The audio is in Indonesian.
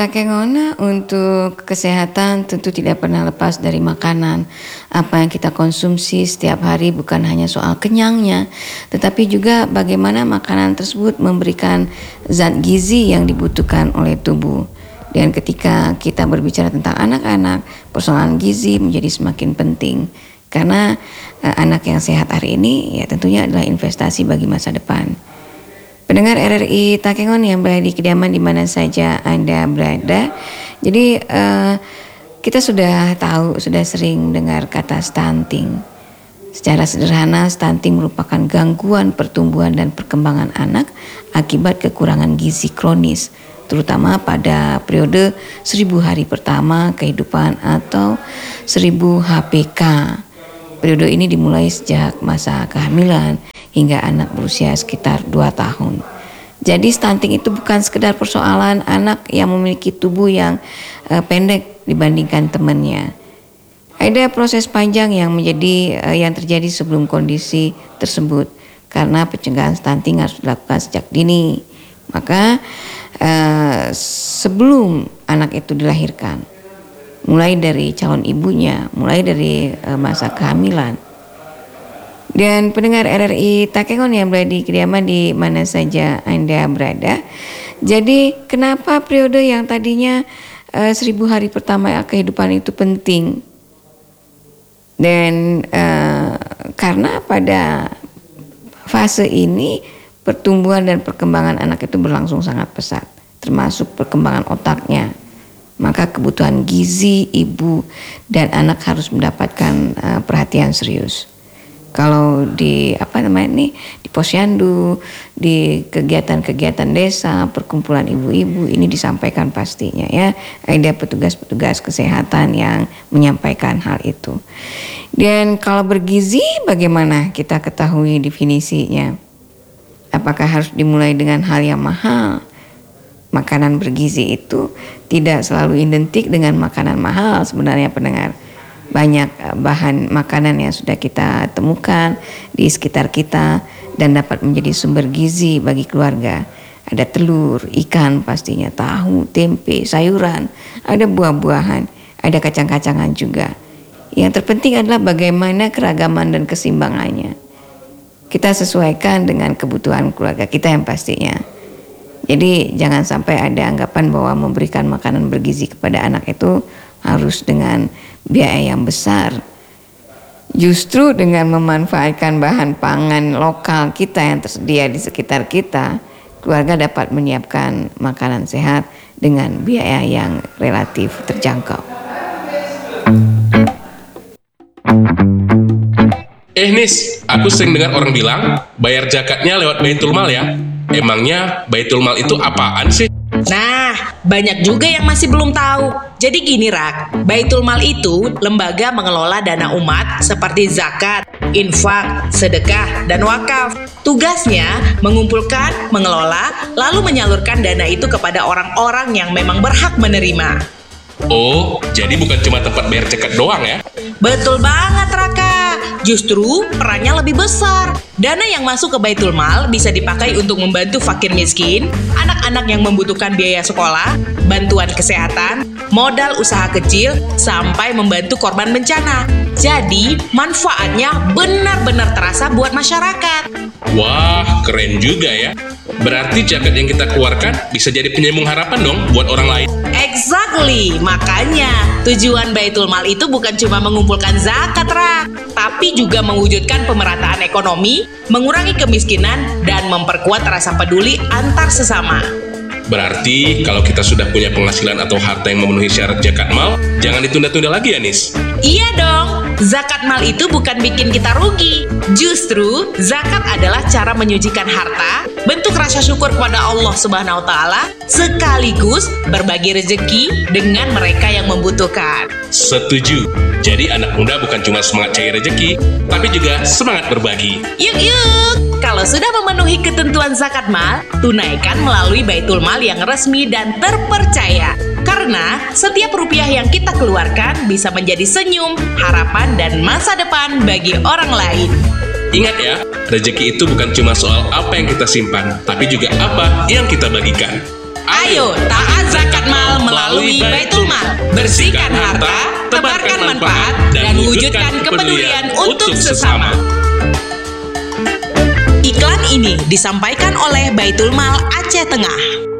Bagaimana untuk kesehatan tentu tidak pernah lepas dari makanan. Apa yang kita konsumsi setiap hari bukan hanya soal kenyangnya, tetapi juga bagaimana makanan tersebut memberikan zat gizi yang dibutuhkan oleh tubuh. Dan ketika kita berbicara tentang anak-anak, persoalan gizi menjadi semakin penting. Karena anak yang sehat hari ini ya tentunya adalah investasi bagi masa depan. Pendengar RRI Takengon yang berada di kediaman di mana saja Anda berada. Jadi kita sudah tahu, sudah sering dengar kata stunting. Secara sederhana, stunting merupakan gangguan pertumbuhan dan perkembangan anak akibat kekurangan gizi kronis, terutama pada periode 1000 hari pertama kehidupan atau 1000 HPK. Periode ini dimulai sejak masa kehamilan hingga anak berusia sekitar 2 tahun. Jadi stunting itu bukan sekedar persoalan anak yang memiliki tubuh yang pendek dibandingkan temannya. Ada proses panjang yang terjadi sebelum kondisi tersebut, karena pencegahan stunting harus dilakukan sejak dini. Maka sebelum anak itu dilahirkan, mulai dari calon ibunya, mulai dari masa kehamilan. Dan pendengar RRI Takengon yang berada di kediaman di mana saja Anda berada. Jadi kenapa periode yang tadinya 1000 hari pertama kehidupan itu penting? Dan karena pada fase ini pertumbuhan dan perkembangan anak itu berlangsung sangat pesat, termasuk perkembangan otaknya. Maka kebutuhan gizi ibu dan anak harus mendapatkan perhatian serius. Kalau di posyandu, di kegiatan-kegiatan desa, perkumpulan ibu-ibu ini disampaikan pastinya ya. Ada petugas-petugas kesehatan yang menyampaikan hal itu. Dan kalau bergizi bagaimana kita ketahui definisinya? Apakah harus dimulai dengan hal yang mahal? Makanan bergizi itu tidak selalu identik dengan makanan mahal sebenarnya pendengar. Banyak bahan makanan yang sudah kita temukan di sekitar kita dan dapat menjadi sumber gizi bagi keluarga. Ada telur, ikan pastinya, tahu, tempe, sayuran, ada buah-buahan, ada kacang-kacangan juga. Yang terpenting adalah bagaimana keragaman dan keseimbangannya. Kita sesuaikan dengan kebutuhan keluarga kita yang pastinya. Jadi jangan sampai ada anggapan bahwa memberikan makanan bergizi kepada anak itu harus dengan biaya yang besar. Justru dengan memanfaatkan bahan pangan lokal kita yang tersedia di sekitar kita, keluarga dapat menyiapkan makanan sehat dengan biaya yang relatif terjangkau. Nis, aku sering dengar orang bilang bayar zakatnya lewat Baitul Mal ya. Emangnya Baitul Mal itu apaan sih? Nah, banyak juga yang masih belum tahu. Jadi gini Rak, Baitul Mal itu lembaga mengelola dana umat seperti zakat, infak, sedekah, dan wakaf. Tugasnya mengumpulkan, mengelola, lalu menyalurkan dana itu kepada orang-orang yang memang berhak menerima. Oh, jadi bukan cuma tempat bayar zakat doang ya? Betul banget Raka. Justru perannya lebih besar. Dana yang masuk ke Baitul Mal bisa dipakai untuk membantu fakir miskin, anak-anak yang membutuhkan biaya sekolah, bantuan kesehatan, modal usaha kecil, sampai membantu korban bencana. Jadi manfaatnya benar-benar terasa buat masyarakat. Wah, keren juga ya. Berarti zakat yang kita keluarkan bisa jadi penyambung harapan dong buat orang lain. Exactly, makanya tujuan Baitul Mal itu bukan cuma mengumpulkan zakat, tapi juga mewujudkan pemerataan ekonomi, mengurangi kemiskinan, dan memperkuat rasa peduli antar sesama. Berarti kalau kita sudah punya penghasilan atau harta yang memenuhi syarat zakat mal, jangan ditunda-tunda lagi ya Nis? Iya dong, zakat mal itu bukan bikin kita rugi. Justru zakat adalah cara menyucikan harta, bentuk rasa syukur kepada Allah Subhanahu wa Ta'ala, sekaligus berbagi rezeki dengan mereka yang membutuhkan. Setuju. Jadi anak muda bukan cuma semangat cari rezeki, tapi juga semangat berbagi. Yuk! Kalau sudah memenuhi ketentuan zakat mal, tunaikan melalui Baitul Mal yang resmi dan terpercaya. Karena setiap rupiah yang kita keluarkan bisa menjadi senyum, harapan, dan masa depan bagi orang lain. Ingat ya, rezeki itu bukan cuma soal apa yang kita simpan, tapi juga apa yang kita bagikan. Ayo, taat zakat mal manfaat dan mewujudkan kepedulian untuk sesama. Iklan ini disampaikan oleh Baitul Mal Aceh Tengah.